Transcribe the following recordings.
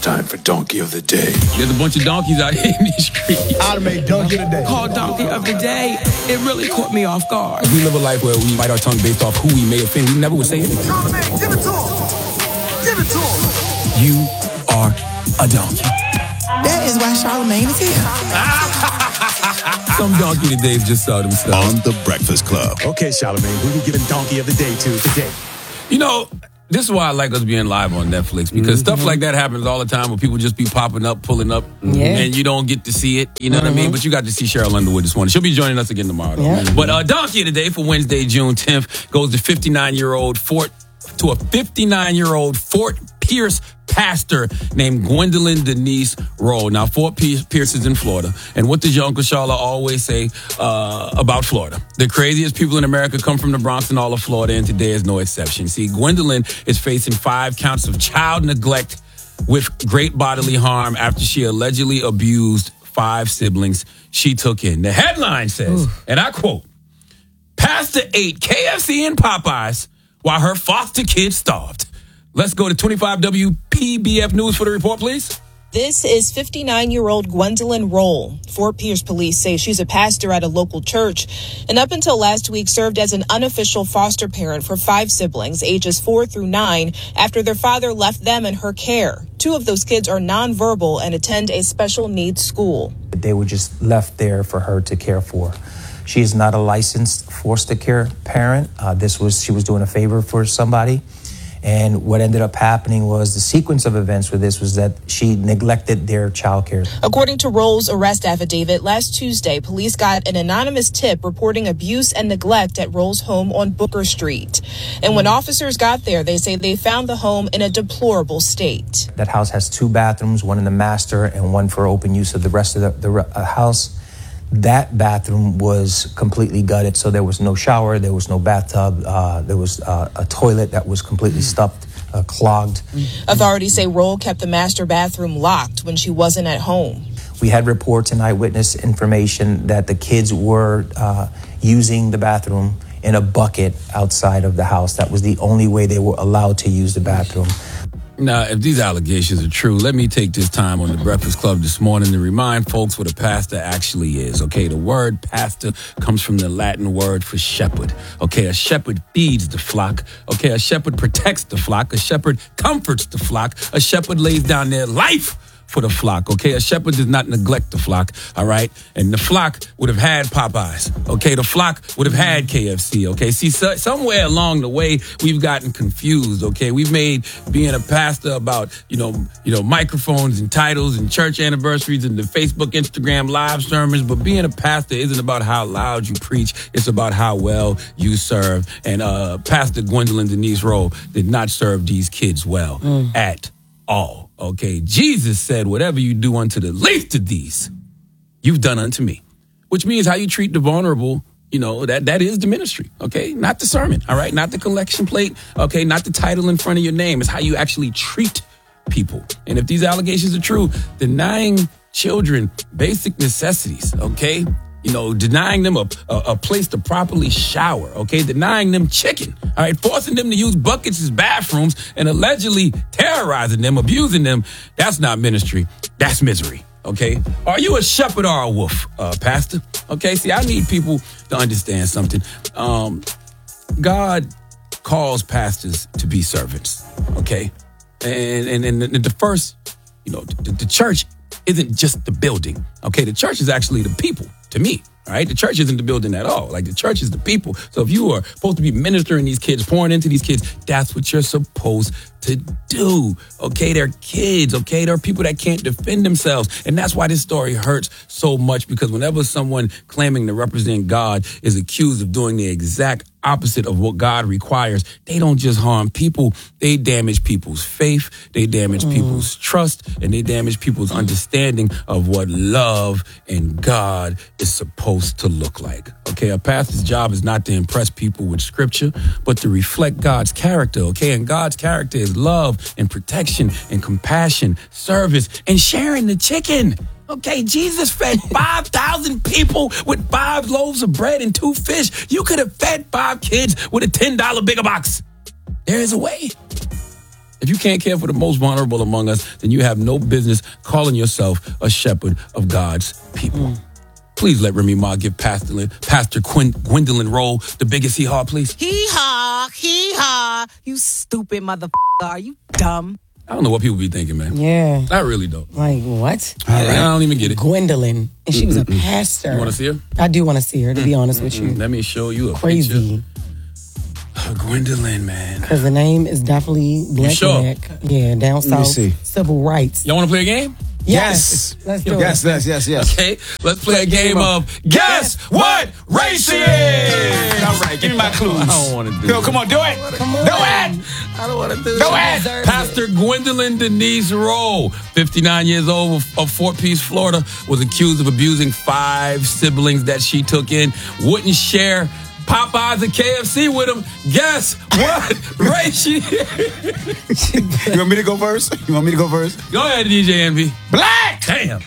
time for Donkey of the Day. There's a bunch of donkeys out here in these streets. I'd make Donkey of the Day. Called Donkey of the Day. It really caught me off guard. We live a life where we bite our tongue based off who we may offend. We never would say anything. Charlamagne, give it to him. Give it to him. You are a donkey. That is why Charlamagne is here. Some donkey today just saw themselves. On The Breakfast Club. Okay, Charlamagne, who we giving Donkey of the Day to today? You know, this is why I like us being live on Netflix, because stuff like that happens all the time where people just be popping up, pulling up, and you don't get to see it. You know what I mean? But you got to see Cheryl Underwood this morning. She'll be joining us again tomorrow. Though. But Donkey of the Day for Wednesday, June 10th, goes to 59-year-old Fort Pierce pastor named Gwendolyn Denise Rowe. Now, Fort Pierce is in Florida. And what does your Uncle Charla always say about Florida? The craziest people in America come from the Bronx and all of Florida, and today is no exception. See, Gwendolyn is facing 5 counts of child neglect with great bodily harm after she allegedly abused 5 siblings she took in. The headline says, and I quote, "Pastor ate KFC and Popeyes while her foster kids starved." Let's go to 25 WPBF News for the report, please. This is 59-year-old Gwendolyn Rowe. Fort Pierce police say she's a pastor at a local church and up until last week served as an unofficial foster parent for 5 siblings, ages 4 through 9, after their father left them in her care. 2 of those kids are nonverbal and attend a special needs school. They were just left there for her to care for. She is not a licensed foster care parent. She was doing a favor for somebody. And what ended up happening was the sequence of events with this was that she neglected their child care. According to Roll's arrest affidavit, last Tuesday, police got an anonymous tip reporting abuse and neglect at Roll's home on Booker Street. And when officers got there, they say they found the home in a deplorable state. That house has 2 bathrooms, one in the master and one for open use of the rest of the house. That bathroom was completely gutted, so there was no shower, there was no bathtub, there was a toilet that was completely stuffed, clogged. Authorities say Roll kept the master bathroom locked when she wasn't at home. We had reports and eyewitness information that the kids were using the bathroom in a bucket outside of the house. That was the only way they were allowed to use the bathroom. Now, if these allegations are true, let me take this time on the Breakfast Club this morning to remind folks what a pastor actually is, okay? The word pastor comes from the Latin word for shepherd, okay? A shepherd feeds the flock, okay? A shepherd protects the flock. A shepherd comforts the flock. A shepherd lays down their life for the flock, okay? A shepherd does not neglect the flock, all right? And the flock would have had Popeyes, okay? The flock would have had KFC, okay? See, somewhere along the way, we've gotten confused, okay? We've made being a pastor about, you know, microphones and titles and church anniversaries and the Facebook, Instagram live sermons, but being a pastor isn't about how loud you preach. It's about how well you serve. And Pastor Gwendolyn Denise Rowe did not serve these kids well at all. Okay, Jesus said, whatever you do unto the least of these, you've done unto me. Which means how you treat the vulnerable, you know, that is the ministry, okay? Not the sermon, all right? Not the collection plate, okay? Not the title in front of your name. It's how you actually treat people. And if these allegations are true, denying children basic necessities, okay? You know, denying them a place to properly shower, okay? Denying them chicken, all right? Forcing them to use buckets as bathrooms and allegedly terrorizing them, abusing them. That's not ministry. That's misery, okay? Are you a shepherd or a wolf, pastor? Okay, see, I need people to understand something. God calls pastors to be servants, okay? And the first, you know, the church isn't just the building, okay? The church is actually the people. To me, all right? The church isn't the building at all. Like, the church is the people. So if you are supposed to be ministering these kids, pouring into these kids, that's what you're supposed to do, okay? They're kids, okay? They're people that can't defend themselves. And that's why this story hurts so much, because whenever someone claiming to represent God is accused of doing the exact opposite of what God requires, they don't just harm people, they damage people's faith, they damage people's trust, and they damage people's understanding of what love and God is supposed to look like. Okay, a pastor's job is not to impress people with scripture, but to reflect God's character, okay? And God's character is love and protection and compassion, service, and sharing the chicken. Okay, Jesus fed 5,000 people with 5 loaves of bread and 2 fish. You could have fed 5 kids with a $10 bigger box. There is a way. If you can't care for the most vulnerable among us, then you have no business calling yourself a shepherd of God's people. Please let Remy Ma give Pastor Gwendolyn Roll the biggest hee-haw, please. Hee-haw, hee-haw. You stupid motherfucker. Are you dumb? I don't know what people be thinking, man. Yeah. I really don't. Like, what? I don't even get it. Gwendolyn. And she was a pastor. You want to see her? I do want to see her, to be honest with you. Let me show you a Crazy. picture. Gwendolyn, man. Because the name is definitely Black. sure? Yeah, down south. see. Civil rights. Y'all want to play a game? Yes. Let's do it. Yes. Okay, let's play a game of Guess What Race She Is? All right, give me my clues. I don't want to do Yo, it. come on, do it. Come on. Do it. I don't want to do Do it. it. Pastor Gwendolyn Denise Roll, 59 years old, of Fort Pierce, Florida, was accused of abusing 5 siblings that she took in, wouldn't share Popeyes and KFC with him. Guess what race she is? You want me to go first? Go ahead, DJ Envy. Black. Damn.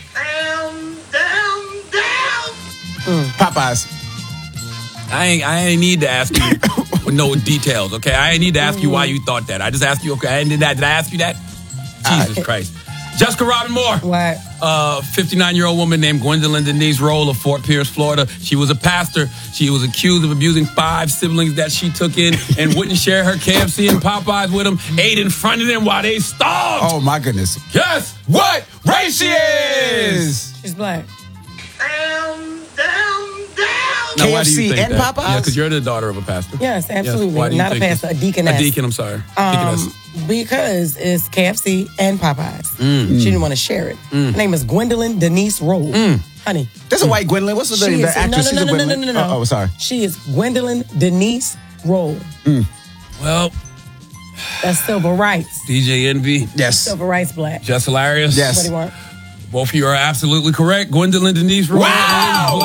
Popeyes. I ain't need to ask you with no details, okay? I ain't need to ask you why you thought that. I just asked you, okay, I did that. Did I ask you that? Jesus Christ. Jessica Robin Moore. What? 59-year-old woman named Gwendolyn Denise Roll of Fort Pierce, Florida. She was a pastor. She was accused of abusing 5 siblings that she took in and wouldn't share her KFC and Popeyes with them, ate in front of them while they starved. Oh, my goodness. Guess what race she is? She's black. Now, why do you KFC think and that? Popeyes? Yeah, because you're the daughter of a pastor. Yes, absolutely. Why do you Not a think pastor, this? a deaconess. A deacon, I'm sorry. Deaconess. Because it's KFC and Popeyes. She didn't want to share it. Her name is Gwendolyn Denise Roll. Honey. There's a white Gwendolyn. What's the name? The actress. She's a Gwendolyn. No. Oh, sorry. She is Gwendolyn Denise Roll. Well, That's civil rights. DJ Envy. Yes. Civil rights black. Just hilarious. Yes. What do you want? Both of you are absolutely correct. Gwendolyn Denise Roll. Wow!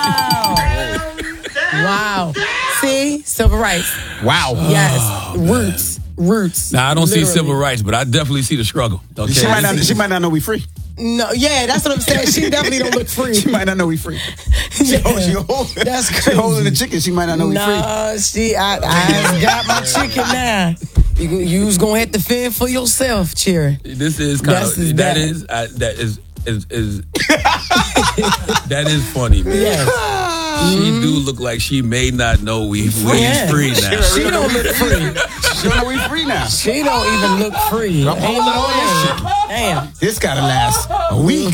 Wow. See? Civil rights. Wow. Yes. Roots. Now, I don't see Literally. civil rights, but I definitely see the struggle. Okay? She might not know we free. No, yeah, that's what I'm saying. She definitely don't look free. She might not know we free. Yeah. That's crazy. She holding the chicken. She might not know we free. No, I got my chicken now. You was gonna have to fend for yourself, Cherry. This is kind That's of that is funny, man. Yes. She do look like she may not know we Yeah. free now. She don't look free. She know we free now. She don't even look free. I'm holding on this shit. Damn. This gotta last a week.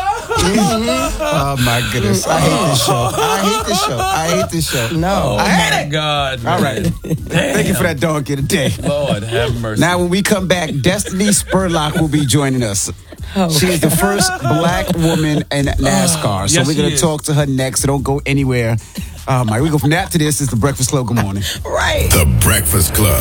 Oh my goodness. I hate this show. No. I hate My it. God. All right. Thank you for that donkey today. Lord have mercy. Now, when we come back, Destiny Spurlock will be joining us. Oh. She is the first black woman in NASCAR. So yes, we're she going to is. talk to her next. So don't go anywhere. All right, we go from that to this. It's the Breakfast Club. Good morning. Right. The Breakfast Club.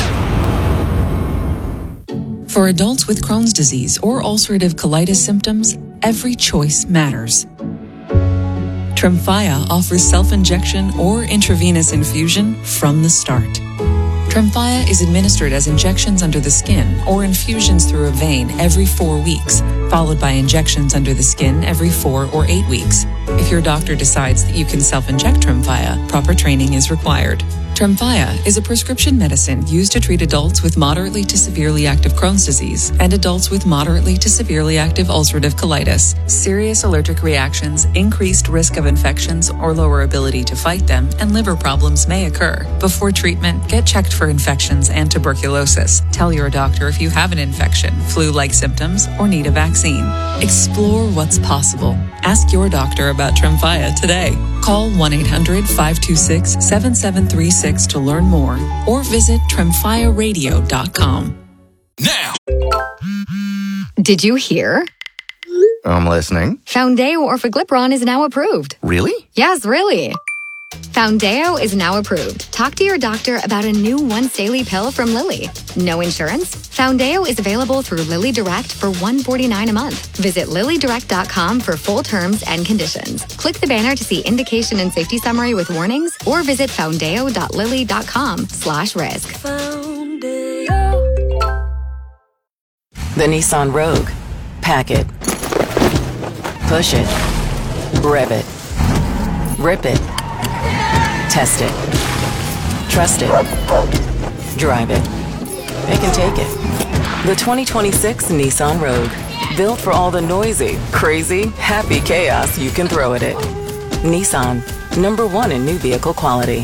For adults with Crohn's disease or ulcerative colitis symptoms, every choice matters. Tremfya offers self-injection or intravenous infusion from the start. Tremfya is administered as injections under the skin or infusions through a vein every 4 weeks, followed by injections under the skin every 4 or 8 weeks. If your doctor decides that you can self-inject Tremfya, proper training is required. Tremfya is a prescription medicine used to treat adults with moderately to severely active Crohn's disease and adults with moderately to severely active ulcerative colitis. Serious allergic reactions, increased risk of infections or lower ability to fight them, and liver problems may occur. Before treatment, get checked for infections and tuberculosis. Tell your doctor if you have an infection, flu-like symptoms, or need a vaccine. Explore what's possible. Ask your doctor about Tremfya today. Call 1-800-526-7736 to learn more or visit tremfyaradio.com. Now. Did you hear? I'm listening. Foundeo Orforglipron is now approved. Really? Yes, really. Foundeo is now approved. Talk to your doctor about a new once-daily pill from Lilly. No insurance? Foundeo is available through Lilly Direct for $149 a month. Visit LillyDirect.com for full terms and conditions. Click the banner to see indication and safety summary with warnings or visit foundeo.lilly.com/risk. The Nissan Rogue. Pack it. Push it. Rev it. Rip it. Test it. Trust it. Drive it. They can take it. The 2026 Nissan Rogue. Built for all the noisy, crazy, happy chaos you can throw at it. Nissan, #1 in new vehicle quality.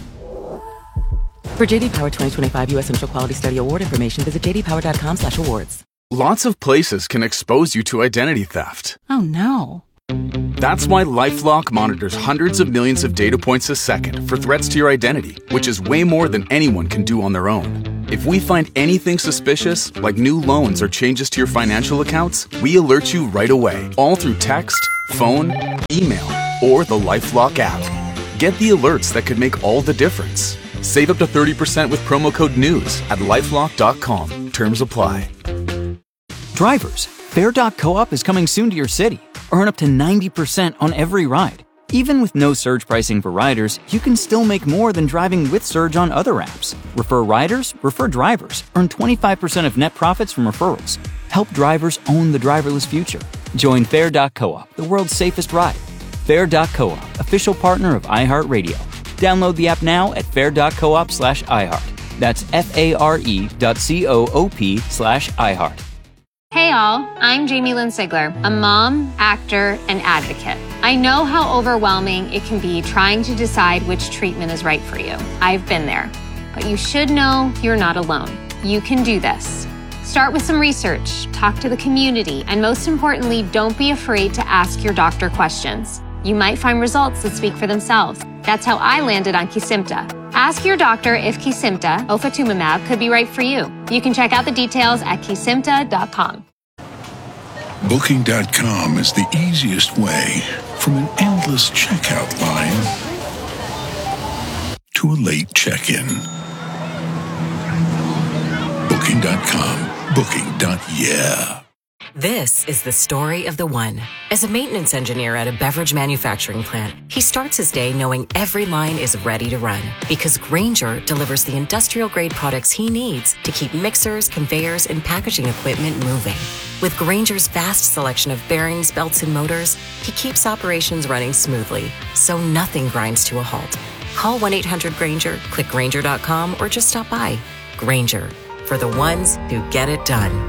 For JD Power 2025 U.S. Central Quality Study Award information, visit jdpower.com/awards. Lots of places can expose you to identity theft. Oh no. That's why LifeLock monitors hundreds of millions of data points a second for threats to your identity, which is way more than anyone can do on their own. If we find anything suspicious, like new loans or changes to your financial accounts, we alert you right away, all through text, phone, email, or the LifeLock app. Get the alerts that could make all the difference. Save up to 30% with promo code NEWS at LifeLock.com. Terms apply. Drivers, Fair.coop is coming soon to your city. Earn up to 90% on every ride. Even with no surge pricing for riders, you can still make more than driving with Surge on other apps. Refer riders, refer drivers. Earn 25% of net profits from referrals. Help drivers own the driverless future. Join Fair.coop, the world's safest ride. Fair.coop, official partner of iHeartRadio. Download the app now at fair.coop/iHeart. That's FARE.coop/iHeart. Hey all, I'm Jamie Lynn Sigler, a mom, actor, and advocate. I know how overwhelming it can be trying to decide which treatment is right for you. I've been there. But you should know you're not alone. You can do this. Start with some research, talk to the community, and most importantly, don't be afraid to ask your doctor questions. You might find results that speak for themselves. That's how I landed on Kesimpta. Ask your doctor if Kesimpta, ofatumumab, could be right for you. You can check out the details at kesimpta.com. Booking.com is the easiest way from an endless checkout line to a late check-in. Booking.com. Booking.yeah. This is the story of the one. As a maintenance engineer at a beverage manufacturing plant, he starts his day knowing every line is ready to run because Grainger delivers the industrial-grade products he needs to keep mixers, conveyors, and packaging equipment moving. With Grainger's vast selection of bearings, belts, and motors, he keeps operations running smoothly, so nothing grinds to a halt. Call 1-800-GRAINGER, click Grainger.com, or just stop by. Grainger, for the ones who get it done.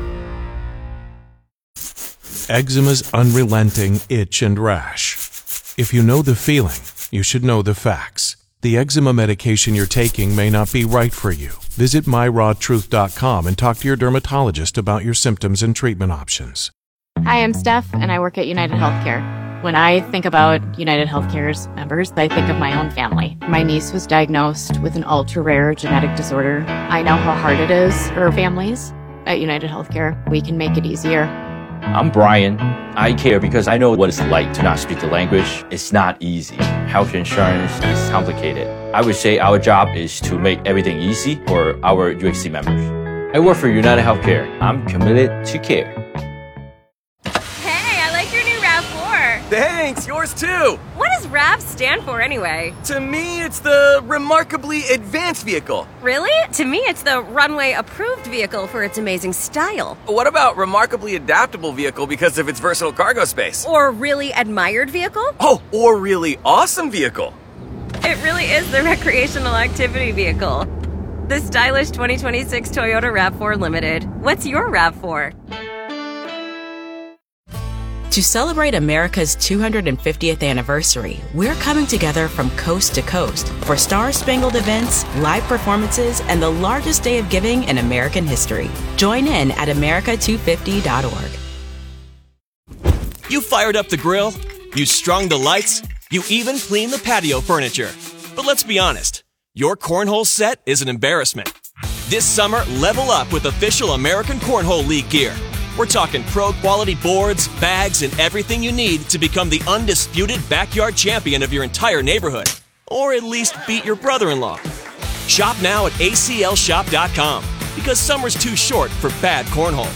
Eczema's unrelenting itch and rash. If you know the feeling, you should know the facts. The eczema medication you're taking may not be right for you. Visit myrawtruth.com and talk to your dermatologist about your symptoms and treatment options. Hi, I'm Steph, and I work at United Healthcare. When I think about United Healthcare's members, I think of my own family. My niece was diagnosed with an ultra-rare genetic disorder. I know how hard it is for families. At United Healthcare, we can make it easier. I'm Brian. I care because I know what it's like to not speak the language. It's not easy. Health insurance is complicated. I would say our job is to make everything easy for our UHC members. I work for United Healthcare. I'm committed to care. Hey, I like your new RAV4. Thanks, yours too. What does RAV stand for anyway? To me, it's the Remarkably Advanced Vehicle. Really? To me, it's the Runway Approved Vehicle for its amazing style. What about Remarkably Adaptable Vehicle because of its versatile cargo space? Or Really Admired Vehicle? Oh, or Really Awesome Vehicle. It really is the Recreational Activity Vehicle. The stylish 2026 Toyota RAV4 Limited. What's your RAV4? To celebrate America's 250th anniversary, we're coming together from coast to coast for star-spangled events, live performances, and the largest day of giving in American history. Join in at america250.org. You fired up the grill, you strung the lights, you even cleaned the patio furniture. But let's be honest, your cornhole set is an embarrassment. This summer, level up with official American Cornhole League gear. We're talking pro-quality boards, bags, and everything you need to become the undisputed backyard champion of your entire neighborhood. Or at least beat your brother-in-law. Shop now at aclshop.com because summer's too short for bad cornhole.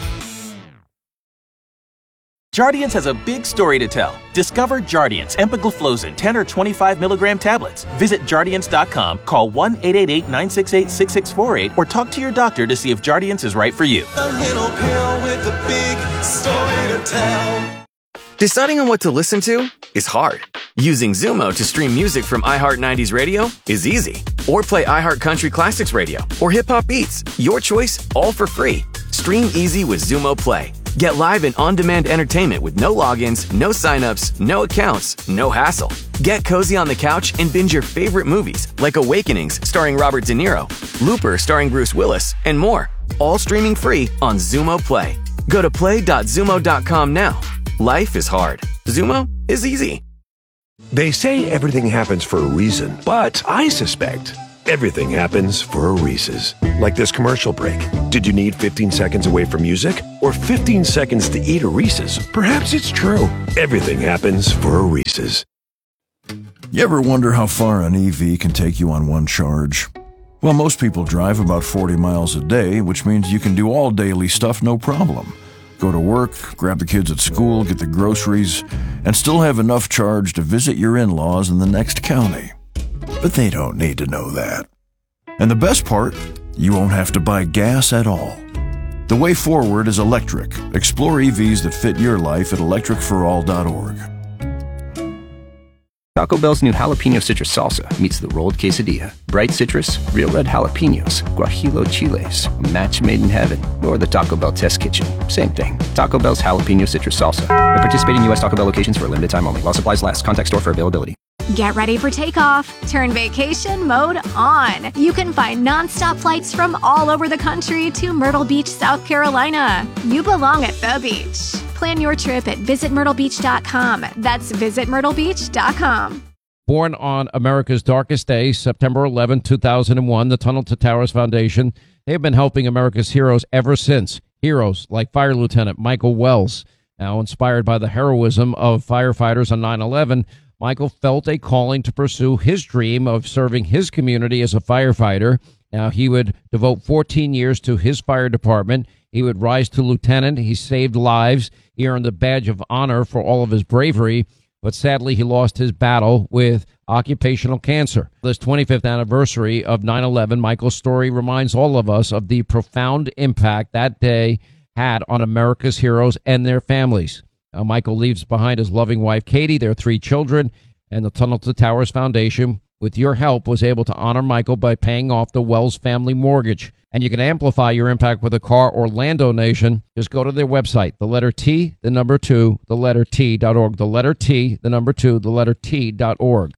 Jardiance has a big story to tell. Discover Jardiance empagliflozin 10 or 25 milligram tablets. Visit Jardiance.com, call 1-888-968-6648, or talk to your doctor to see if Jardiance is right for you. A little pill with a big story to tell. Deciding on what to listen to is hard. Using Zumo to stream music from iHeart 90s Radio is easy. Or play iHeart Country Classics Radio or Hip Hop Beats. Your choice, all for free. Stream Stream easy with Xumo Play. Get live and on-demand entertainment with no logins, no signups, no accounts, no hassle. Get cozy on the couch and binge your favorite movies like Awakenings starring Robert De Niro, Looper starring Bruce Willis, and more. All streaming free on Xumo Play. Go to play.xumo.com now. Life is hard. Xumo is easy. They say everything happens for a reason, but I suspect everything happens for a Reese's. Like this commercial break. Did you need 15 seconds away from music or 15 seconds to eat a Reese's? Perhaps it's true. Everything happens for a Reese's. You ever wonder how far an EV can take you on one charge? Well, most people drive about 40 miles a day, which means you can do all daily stuff no problem. Go to work, grab the kids at school, get the groceries, and still have enough charge to visit your in-laws in the next county. But they don't need to know that. And the best part, you won't have to buy gas at all. The way forward is electric. Explore EVs that fit your life at electricforall.org. Taco Bell's new jalapeno citrus salsa meets the rolled quesadilla. Bright citrus, real red jalapenos, guajillo chiles, a match made in heaven, or the Taco Bell test kitchen. Same thing. Taco Bell's jalapeno citrus salsa. At participating U.S. Taco Bell locations for a limited time only. While supplies last. Contact store for availability. Get ready for takeoff. Turn vacation mode on. You can find nonstop flights from all over the country to Myrtle Beach, South Carolina. You belong at the beach. Plan your trip at visitmyrtlebeach.com. That's visitmyrtlebeach.com. Born on America's darkest day, September 11, 2001, the Tunnel to Towers Foundation, they have been helping America's heroes ever since. Heroes like Fire Lieutenant Michael Wells. Now inspired by the heroism of firefighters on 9/11, Michael felt a calling to pursue his dream of serving his community as a firefighter. Now, he would devote 14 years to his fire department. He would rise to lieutenant. He saved lives. He earned the badge of honor for all of his bravery. But sadly, he lost his battle with occupational cancer. This 25th anniversary of 9/11, Michael's story reminds all of us of the profound impact that day had on America's heroes and their families. Now, Michael leaves behind his loving wife, Katie, their 3 children, and the Tunnel to Towers Foundation, with your help, was able to honor Michael by paying off the Wells family mortgage. And you can amplify your impact with a car or land donation. Just go to their website, the letter T, the number 2, the letter T.org, the letter T, the number 2, the letter T.org.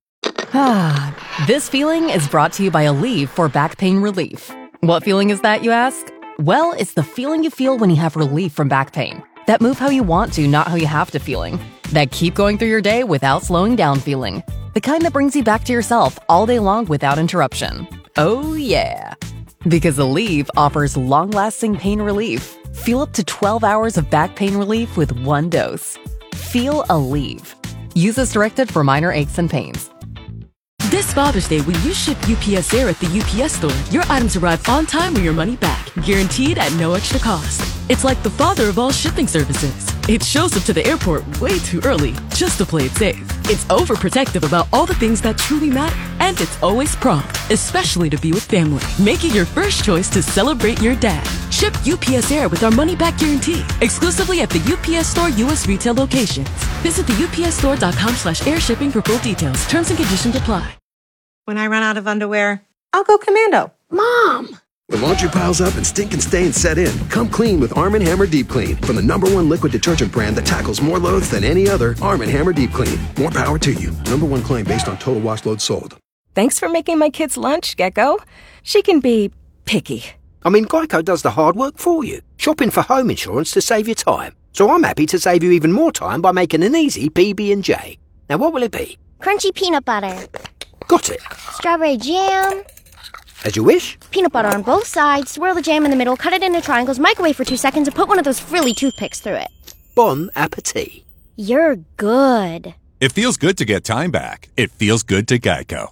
This feeling is brought to you by Aleve for back pain relief. What feeling is that, you ask? Well, it's the feeling you feel when you have relief from back pain. That move how you want to, not how you have to feeling. That keep going through your day without slowing down feeling. The kind that brings you back to yourself all day long without interruption. Oh yeah. Because Aleve offers long-lasting pain relief. Feel up to 12 hours of back pain relief with 1 dose. Feel Aleve. Use as directed for minor aches and pains. This Father's Day, when you ship UPS Air at the UPS store, your items arrive on time or your money back, guaranteed at no extra cost. It's like the father of all shipping services. It shows up to the airport way too early, just to play it safe. It's overprotective about all the things that truly matter, and it's always prompt, especially to be with family. Make it your first choice to celebrate your dad. Ship UPS Air with our money-back guarantee, exclusively at the UPS Store U.S. retail locations. Visit the upsstore.com/airshipping for full details. Terms and conditions apply. When I run out of underwear, I'll go commando. Mom! When laundry piles up and stinking stains set in, come clean with Arm & Hammer Deep Clean. From the #1 liquid detergent brand that tackles more loads than any other, Arm & Hammer Deep Clean. More power to you. #1 claim based on total wash load sold. Thanks for making my kids' lunch, Gecko. She can be picky. I mean, Geico does the hard work for you. Shopping for home insurance to save you time. So I'm happy to save you even more time by making an easy PB&J. Now, what will it be? Crunchy peanut butter. Got it. Strawberry jam. As you wish. Peanut butter on both sides, swirl the jam in the middle, cut it into triangles, microwave for 2 seconds, and put one of those frilly toothpicks through it. Bon appetit. You're good. It feels good to get time back. It feels good to Geico.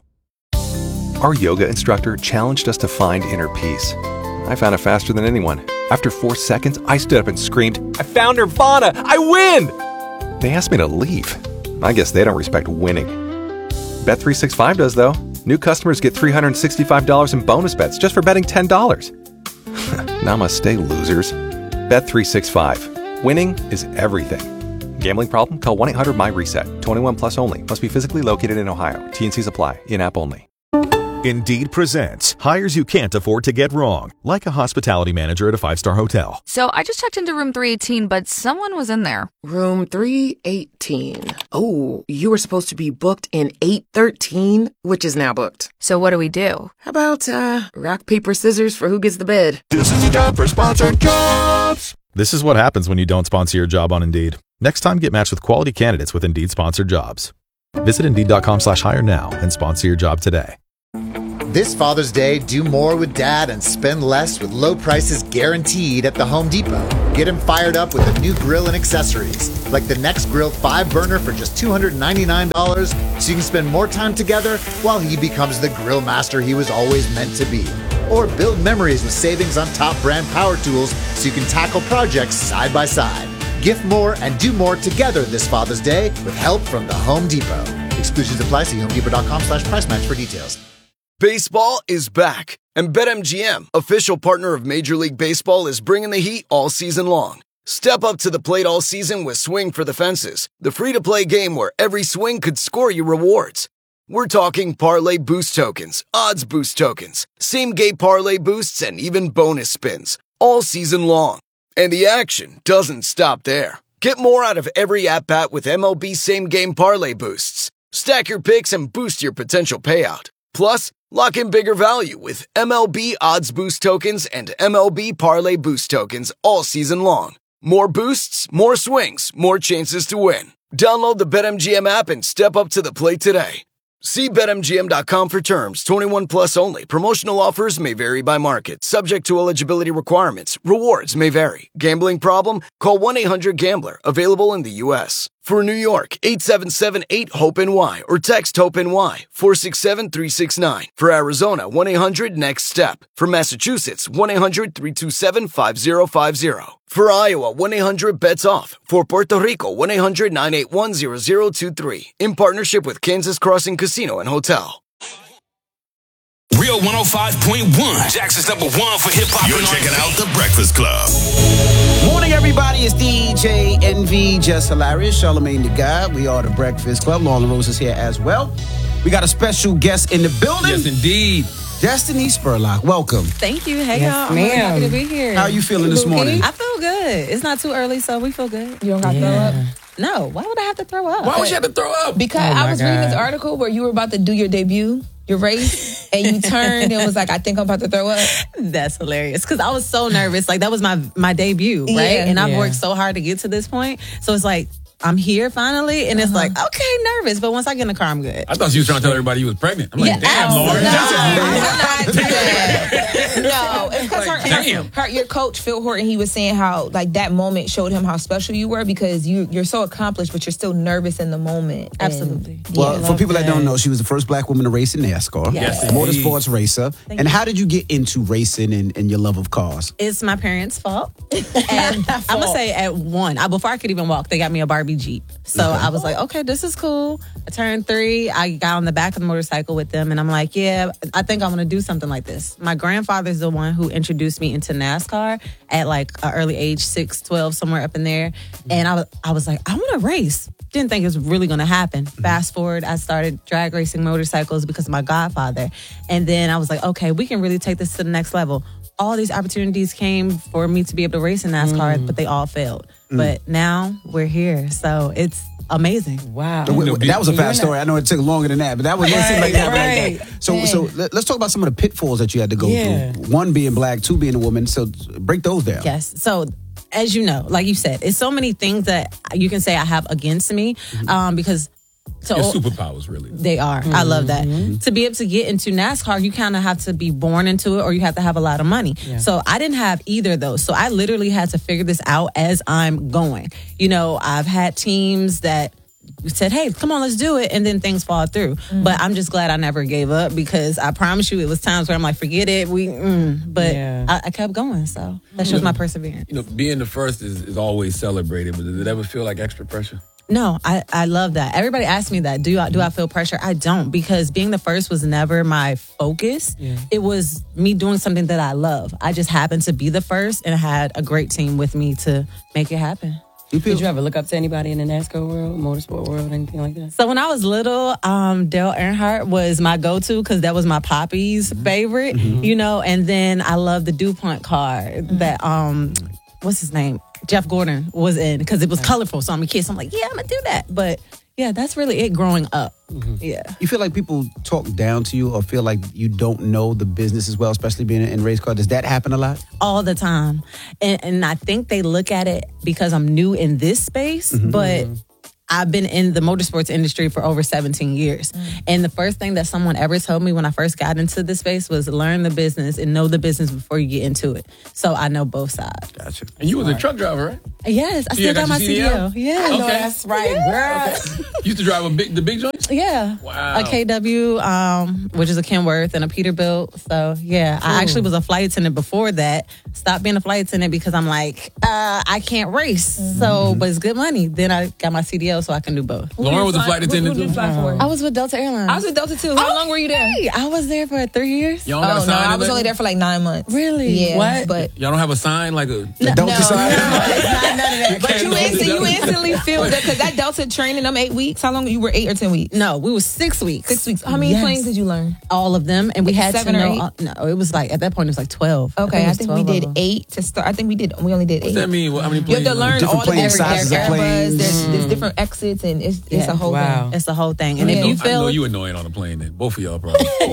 Our yoga instructor challenged us to find inner peace. I found it faster than anyone. After 4 seconds, I stood up and screamed, "I found Nirvana! I win!" They asked me to leave. I guess they don't respect winning. Bet365 does, though. New customers get $365 in bonus bets just for betting $10. Namaste, losers. Bet365. Winning is everything. Gambling problem? Call 1-800-MY-RESET. 21 plus only. Must be physically located in Ohio. T&Cs apply. In-app only. Indeed presents hires you can't afford to get wrong, like a hospitality manager at a 5-star hotel. So I just checked into room 318, but someone was in there. Room 318. Oh, you were supposed to be booked in 813, which is now booked. So what do we do? How about rock, paper, scissors for who gets the bed? This is a job for Sponsored Jobs. This is what happens when you don't sponsor your job on Indeed. Next time, get matched with quality candidates with Indeed Sponsored Jobs. Visit Indeed.com/hire now and sponsor your job today. This Father's Day, do more with Dad and spend less with low prices guaranteed at the Home Depot. Get him fired up with a new grill and accessories, like the Next Grill 5-burner for just $299, so you can spend more time together while he becomes the grill master he was always meant to be. Or build memories with savings on top brand power tools so you can tackle projects side by side. Gift more and do more together this Father's Day with help from the Home Depot. Exclusions apply. See HomeDepot.com/price match for details. Baseball is back, and BetMGM, official partner of Major League Baseball, is bringing the heat all season long. Step up to the plate all season with Swing for the Fences, the free-to-play game where every swing could score you rewards. We're talking parlay boost tokens, odds boost tokens, same-game parlay boosts, and even bonus spins, all season long. And the action doesn't stop there. Get more out of every at-bat with MLB same-game parlay boosts. Stack your picks and boost your potential payout. Plus, lock in bigger value with MLB Odds Boost Tokens and MLB Parlay Boost Tokens all season long. More boosts, more swings, more chances to win. Download the BetMGM app and step up to the plate today. See BetMGM.com for terms. 21 plus only. Promotional offers may vary by market. Subject to eligibility requirements. Rewards may vary. Gambling problem? Call 1-800-GAMBLER. Available in the U.S. For New York, 877-8-HOPE-NY or text HOPE-NY 467-369. For Arizona, 1-800-NEXT-STEP. For Massachusetts, 1-800-327-5050. For Iowa, 1-800-BETS-OFF. For Puerto Rico, 1-800-981-0023. In partnership with Kansas Crossing Casino and Hotel. Real 105.1. Jackson's #1 for hip-hop. You're checking out The Breakfast Club. Morning, everybody. It's DJ NV, Just Hilarious, Charlamagne the God. We are The Breakfast Club. Lauren Rose is here as well. We got a special guest in the building. Yes, indeed. Destiny Spurlock. Welcome. Thank you. Hey, Yes, y'all. I'm really happy to be here. How are you feeling this morning? I feel good. It's not too early, so we feel good. You don't got to throw up? No. Why would I have to throw up? Why would you have to throw up? Because I was reading this article where you were about to do your debut, your race, and you turned and was like, I think I'm about to throw up. That's hilarious. Because I was so nervous. Like, that was my debut, right? Yeah. And I've worked so hard to get to this point. So it's like, I'm here finally, and it's like, okay, nervous, but once I get in the car, I'm good. I thought you was trying to tell everybody you was pregnant. I'm like, damn, Lauren. No, it's because your coach, Phil Horton, he was saying how, like, that moment showed him how special you were because you're so accomplished, but you're still nervous in the moment. Absolutely. Well, for people that don't know, she was the first black woman to race in NASCAR. Yes. Motorsports racer. Thank and you. how did you get into racing and your love of cars? It's my parents' fault. And I'm going to say at 1, before I could even walk, they got me a Barbie Jeep. So I was like, okay, this is cool. I turned 3. I got on the back of the motorcycle with them. And I'm like, yeah, I think I'm going to do something like this. My grandfather's the one who introduced me into NASCAR at like an early age, 6, 12, somewhere up in there. And I was like, I want to race. Didn't think it was really going to happen. Fast forward, I started drag racing motorcycles because of my godfather. And then I was like, okay, we can really take this to the next level. All these opportunities came for me to be able to race in NASCAR, but they all failed. But now we're here. So it's amazing. Wow. That was a fast story. I know it took longer than that, but that was like that. Like that. So let's talk about some of the pitfalls that you had to go through. 1 being black, 2 being a woman. So break those down. Yes. So as you know, like you said, it's so many things that you can say I have against me because your superpowers, really. They are. I love that. To be able to get into NASCAR, you kind of have to be born into it or you have to have a lot of money. Yeah. So I didn't have either of those. So I literally had to figure this out as I'm going. You know, I've had teams that said, hey, come on, let's do it. And then things fall through. But I'm just glad I never gave up because I promise you it was times where I'm like, forget it. But I kept going. So that shows my perseverance. You know, being the first is always celebrated, but did it ever feel like extra pressure? No, I love that. Everybody asks me that. Do I feel pressure? I don't, because being the first was never my focus. Yeah. It was me doing something that I love. I just happened to be the first and had a great team with me to make it happen. Did you ever look up to anybody in the NASCAR world, motorsport world, anything like that? So when I was little, Dale Earnhardt was my go-to because that was my poppy's favorite, you know. And then I love the DuPont car that what's his name? Jeff Gordon was in because it was colorful. So I'm a kid. So I'm like, yeah, I'm gonna do that. But yeah, that's really it growing up. Yeah. You feel like people talk down to you or feel like you don't know the business as well, especially being in race car? Does that happen a lot? All the time. And I think they look at it because I'm new in this space, but I've been in the motorsports industry for over 17 years. And the first thing that someone ever told me when I first got into this space was learn the business and know the business before you get into it. So I know both sides. Gotcha. And you was a truck driver, right? Yes, I still got my CDL. Yeah, I know that's right, girl. You used to drive the big joints? Yeah. Wow. A KW, which is a Kenworth, and a Peterbilt. So, yeah, I actually was a flight attendant before that. Stopped being a flight attendant because I'm like, I can't race. So, but it's good money. Then I got my CDL so I can do both. Lauren was a flight attendant too? I was with Delta Airlines. I was with Delta too. How long were you there? I was there for 3 years. Y'all got a sign I was only there for like 9 months. Really? Yeah. What? But y'all don't have a sign like a Delta sign? none of that. But you instantly feel that because that Delta training, them 8 weeks. How long you were 8 or 10 weeks? No, we were 6 weeks. 6 weeks. How many planes did you learn? All of them, and we had 7 to or know. No, it was like at that point it was like 12. Okay, I think we did 8 to start. I think we only did 8. What's that mean? How many You planes? have to learn Different all the plane different sizes of planes. There's different exits, and it's a whole thing. It's a whole thing. And if you I know feel you annoying on the plane then. Both of y'all probably. You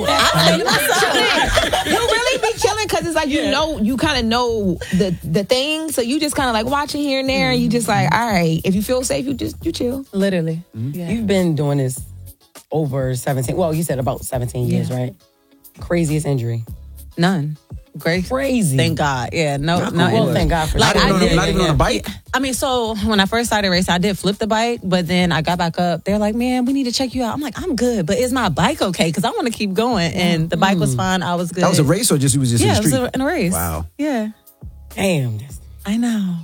really be chilling because it's like you kind of know the thing, so you just kind of like watching here and there, and you just like, all right, if you feel safe, you chill. Literally. Yeah. You've been doing this over 17. Well, you said about 17 years, right? Craziest injury? None. Crazy. Thank God. Yeah. No. Well, thank God for not even on a bike? I mean, so when I first started racing, I did flip the bike, but then I got back up. They're like, man, we need to check you out. I'm like, I'm good, but is my bike okay? Because I want to keep going. And the bike was fine. I was good. That was a race or just it was just in the street? Yeah, it was in a race. Wow. Yeah. Damn. I know.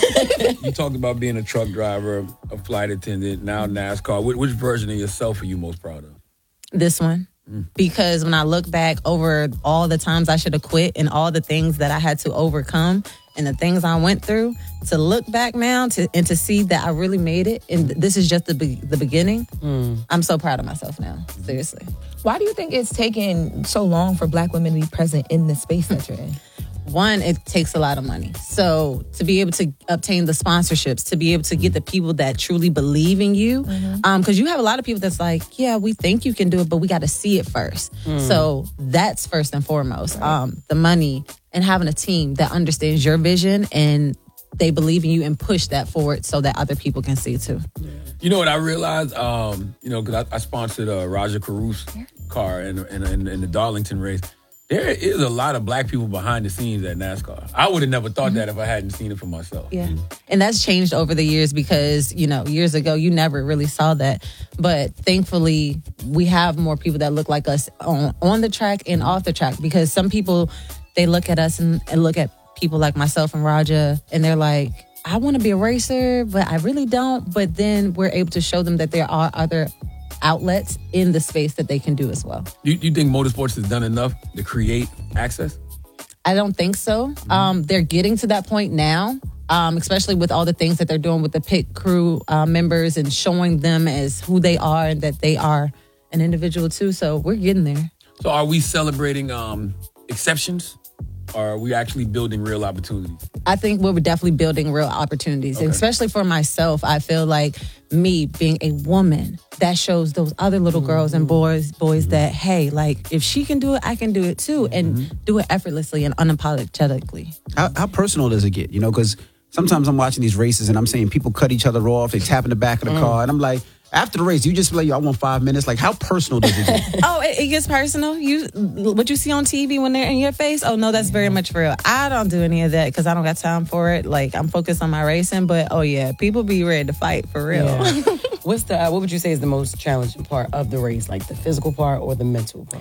You talked about being a truck driver, a flight attendant, now NASCAR. Which version of yourself are you most proud of? This one. Because when I look back over all the times I should have quit and all the things that I had to overcome and the things I went through, to look back now and to see that I really made it, and this is just the beginning, I'm so proud of myself now. Seriously. Why do you think it's taken so long for Black women to be present in the space that you're in? One, it takes a lot of money. So to be able to obtain the sponsorships, to be able to get the people that truly believe in you, because you have a lot of people that's like, yeah, we think you can do it, but we got to see it first. So that's first and foremost. The money and having a team that understands your vision and they believe in you and push that forward so that other people can see too. You know what I realized? Because I sponsored Raja Caruth's car in the Darlington race. There is a lot of Black people behind the scenes at NASCAR. I would have never thought that if I hadn't seen it for myself. Yeah. And that's changed over the years because, years ago, you never really saw that. But thankfully, we have more people that look like us on the track and off the track, because some people, they look at us and look at people like myself and Raja, and they're like, I want to be a racer, but I really don't. But then we're able to show them that there are other outlets in the space that they can do as well. You think motorsports has done enough to create access? I don't think so. They're getting to that point now, especially with all the things that they're doing with the pit crew members and showing them as who they are and that they are an individual too. So we're getting there. So are we celebrating exceptions? Or are we actually building real opportunities? I think we're definitely building real opportunities. And especially for myself, I feel like me being a woman, that shows those other little girls and boys that, hey, like, if she can do it, I can do it too. And do it effortlessly and unapologetically. How personal does it get? Because sometimes I'm watching these races and I'm seeing people cut each other off. They tap in the back of the car. And I'm like, after the race, you just like, I want 5 minutes. Like, how personal does it get? It gets personal. What you see on TV when they're in your face, oh, no, that's very much real. I don't do any of that because I don't got time for it. Like, I'm focused on my racing. But, oh, yeah, people be ready to fight for real. Yeah. What would you say is the most challenging part of the race? Like the physical part or the mental part?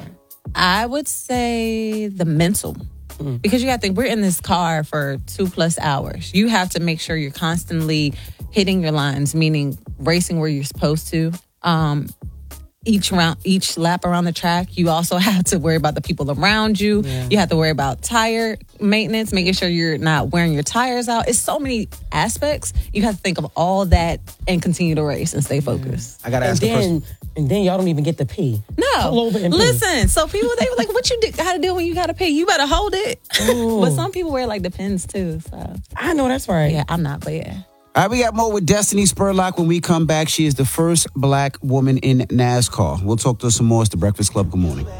I would say the mental. Because you got to think, we're in this car for 2+ hours. You have to make sure you're constantly hitting your lines, meaning racing where you're supposed to. each lap around the track, you also have to worry about the people around you. Yeah. You have to worry about tire maintenance, making sure you're not wearing your tires out. It's so many aspects. You have to think of all that and continue to race and stay focused. I gotta ask and then y'all don't even get to pee. No. Pull over and pee. Listen, so people, they were like, what you gotta do when you gotta pee? You better hold it. But some people wear like the pins too. So I know that's right. Yeah, I'm not, but yeah. All right, we got more with Destiny Spurlock when we come back. She is the first black woman in NASCAR. We'll talk to her some more. It's The Breakfast Club. Good morning.